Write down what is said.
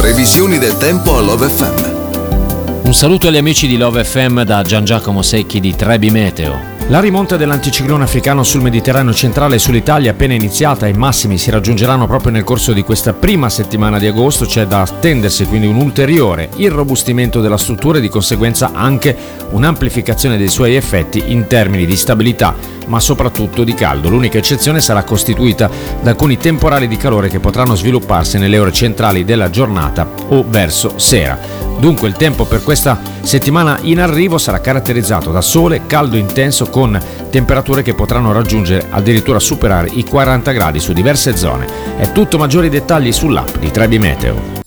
Previsioni del tempo a Love FM. Un saluto agli amici di Love FM da Gian Giacomo Secchi di Trebi Meteo. La rimonta dell'anticiclone africano sul Mediterraneo centrale e sull'Italia è appena iniziata e i massimi si raggiungeranno proprio nel corso di questa prima settimana di agosto. C'è da attendersi quindi un ulteriore irrobustimento della struttura e di conseguenza anche un'amplificazione dei suoi effetti in termini di stabilità, ma soprattutto di caldo. L'unica eccezione sarà costituita da alcuni temporali di calore che potranno svilupparsi nelle ore centrali della giornata o verso sera. Dunque il tempo per questa settimana in arrivo sarà caratterizzato da sole, caldo intenso con temperature che potranno raggiungere addirittura superare i 40 gradi su diverse zone. È tutto, maggiori dettagli sull'app di Trebi Meteo.